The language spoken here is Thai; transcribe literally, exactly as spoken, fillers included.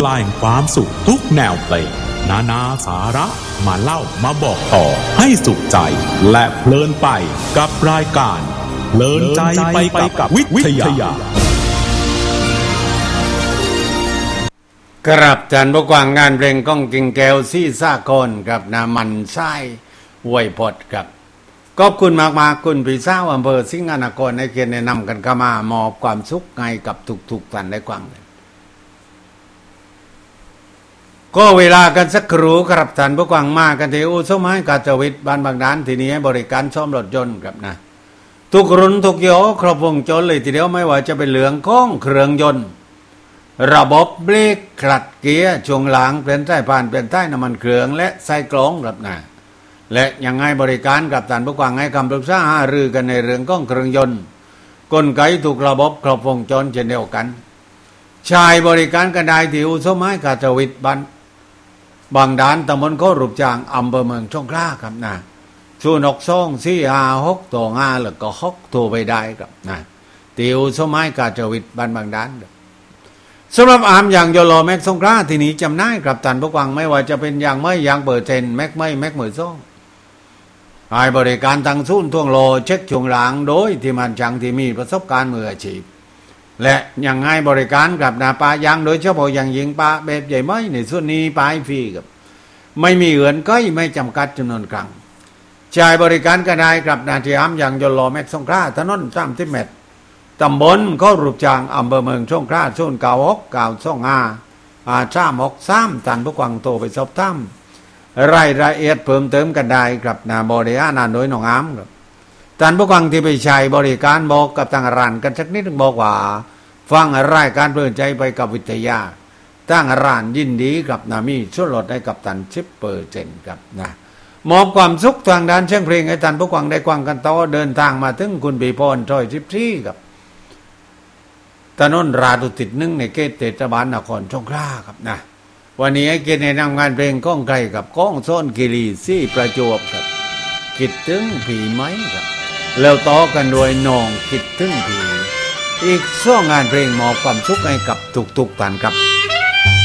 ปลายความสุขทุกแนวเพลงนานาสาระมาเล่ามาบอกต่อให้สุขใจและเพลินไปกับรายการเพลินใจไปกับวิทยาครับท่านผู้ฟังงานเพลงก้องกิ่งแก้วซี่ซ่าคนกับนามันไส้ห้วยพดครับขอบคุณมากๆคุณพี่สาวอำเภอสิงห์นครในเกียรติแนะนำกันเข้ามามอบความสุขให้กับทุกๆท่านได้ฟังก็เวลากันสักครู่ครับท่านผู้ฟังมากันที่อู่ซ่อมไม้กาญจวิทย์บ้านบางดานที่นี้ให้บริการซ่อมรถยนต์ครับนะทุกรุ่นทุกยี่ห้อครบวงจรเลยทีเดียวไม่ว่าจะเป็นเรื่องของเครื่องยนต์ระบบเบรกคลัตช์เกียร์ช่วงหลังเปลี่ยนสายพานเปลี่ยนท้ายน้ำมันเครื่องและไส้กรองครับนะและยังไงบริการกับท่านผู้ฟังให้คำปรึกษาหารือกันในเรื่องของเครื่องยนต์กลไกถูกระบบครบวงจรเช่นเดียวกันชายบริการกันได้ที่อู่ซ่อมไม้กาญจวิทย์บ้านบางดานตำบลโครูปจางอำเภอเมืองสงขลาครับนะศูนย์หกสองสี่ห้าหกตัวห้าแล้วก็หกโทรไปได้ครับนะที่อู่ซ่อมไม้กาญจวิทย์บ้านบางดานสำหรับอาร์มอย่างโยโลแม็กสงขลาที่นี้จำได้กับท่านผู้ฟังไม่ว่าจะเป็นอย่างไม่อย่างเบอร์เทนแม็กไม่แม็กมือซ่องให้บริการทางศูนย์ท่วงโลเช็คช่วงหลังโดยที่มันจังที่มีประสบการณ์มืออาชีพและยังไงบริการกับนาปายางโดยเฉพาะอย่างยิ่งปลาแบบใหญ่ไม่ในส่วนนี้ปลายฟรีกับไม่มีเหือนก้อยไม่จำกัดจำนวนครั้งจ่ายบริการกันได้กับนาทีอาร์มอย่างโยโลแม็กสงขลาถนนสามสิบเมตรตำบลโครูปจางอำเภอเมืองสงขลาศูนย์เก้าหกเก้าสองห้าอาชามหกสามท่านผู้ฟังโทรไปสอบถามรายละเอียดเพิ่มเติมกันได้กับนาบริการนานโดยน้องอาร์มครับท่านผู้ฟังที่ไปใช้บริการบอกกับทางร้านกันสักนิดนึงบอกว่าฟังรายการเพลินใจไปกับวิทยาตั้งร้านยินดีกับนามีช่วยลดให้กับท่านสิบเปอร์เซ็นต์ครับนะมอบความสุขทางด้านเชียงเพลงให้ท่านผู้ฟังได้ฟังกันต่อเดินทางมาถึงคุณปีพรซอยสิบสี่ครับถนนราดุติดนึ่งในเขตเทศบาลนครสงขลาครับนะวันนี้ไอ้เกียรติในนำงานเพลงก้องไกลกับก้องส้นกิรีซี่ประจวบครับคิดถึงผีไหมครับแล้วต่อกันโดยน้องคิดถึงผีอีกสองงานเพลงมอบความสุขให้กับทุกๆท่านครับ